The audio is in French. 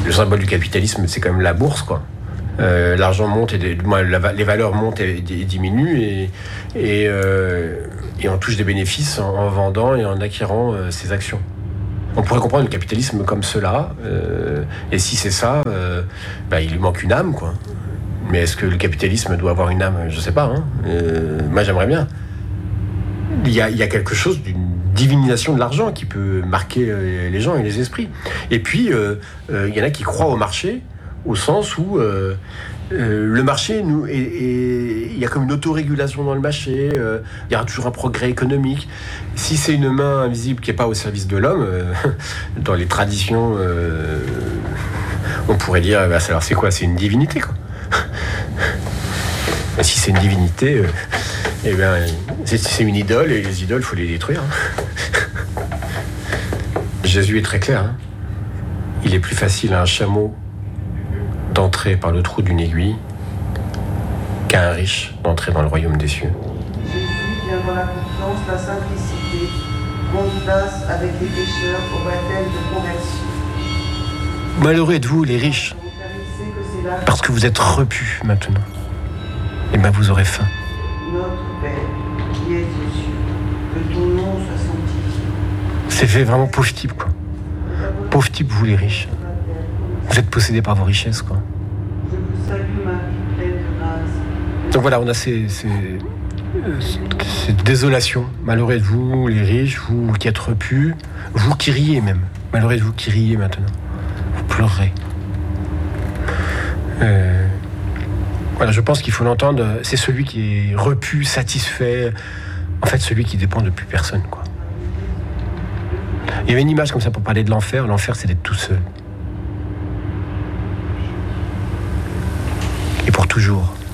Le symbole du capitalisme, c'est quand même la bourse, quoi. L'argent monte et les valeurs montent et diminuent et on touche des bénéfices en vendant et en acquérant ces actions. On pourrait comprendre le capitalisme comme cela, et si c'est ça, il lui manque une âme, quoi. Mais est-ce que le capitalisme doit avoir une âme ? Je sais pas. Hein. Moi, j'aimerais bien. Il y a quelque chose d'une divinisation de l'argent qui peut marquer les gens et les esprits. Et puis, il y en a qui croient au marché, au sens où le marché, il y a comme une autorégulation dans le marché, il y aura toujours un progrès économique. Si c'est une main invisible qui n'est pas au service de l'homme, dans les traditions, on pourrait dire, alors c'est quoi ? C'est une divinité, quoi. Si c'est une divinité, c'est une idole, et les idoles, il faut les détruire. Hein. Jésus est très clair. Hein. Il est plus facile à un chameau d'entrer par le trou d'une aiguille qu'à un riche d'entrer dans le royaume des cieux. Jésus vient dans la confiance, la simplicité, rendre place avec les pécheurs au baptême de conversion. Malheureux êtes-vous les riches, parce que vous êtes repus maintenant. Et vous aurez faim. Notre Père, qui es aux cieux, que ton nom soit sanctifié. C'est fait vraiment pauvre type, quoi. Pauvre type, vous les riches. Vous êtes possédés par vos richesses, quoi. Je vous salue Marie, pleine de grâce. Donc voilà, on a ces désolations. Malheureux êtes-vous les riches, vous qui êtes repus, vous qui riez même. Malheureux êtes-vous qui riez maintenant. Vous pleurerez. Voilà, je pense qu'il faut l'entendre. C'est celui qui est repu, satisfait. En fait, celui qui dépend de plus personne, quoi. Il y avait une image comme ça pour parler de l'enfer. L'enfer, c'est d'être tout seul. Et pour toujours.